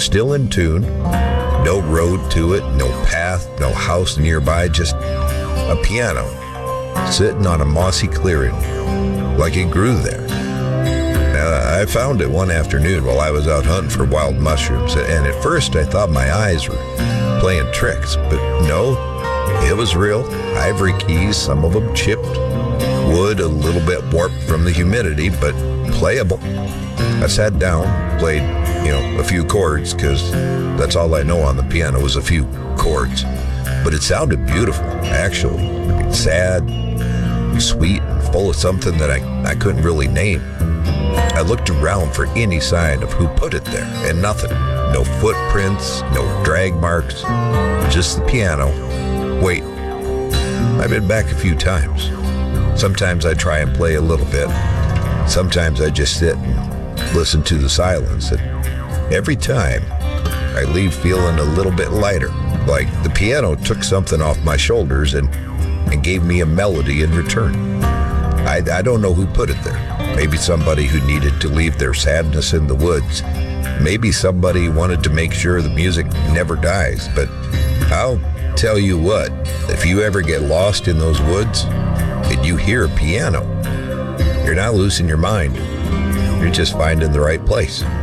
still in tune, no road to it, no path, no house nearby, just a piano sitting on a mossy clearing, like it grew there. I found it one afternoon while I was out hunting for wild mushrooms, and at first I thought my eyes were playing tricks, but no, it was real. Ivory keys, some of them chipped, wood a little bit warped from the humidity, but playable. I sat down, played, a few chords, because that's all I know on the piano was a few chords. But it sounded beautiful, actually. Sad, sweet, and full of something that I couldn't really name. I looked around for any sign of who put it there, and nothing. No footprints, no drag marks, just the piano. Wait, I've been back a few times. Sometimes I try and play a little bit. Sometimes I just sit and listen to the silence. And every time, I leave feeling a little bit lighter, like the piano took something off my shoulders and gave me a melody in return. I don't know who put it there. Maybe somebody who needed to leave their sadness in the woods. Maybe somebody wanted to make sure the music never dies. But I'll tell you what, if you ever get lost in those woods and you hear a piano, you're not losing your mind. You're just finding the right place.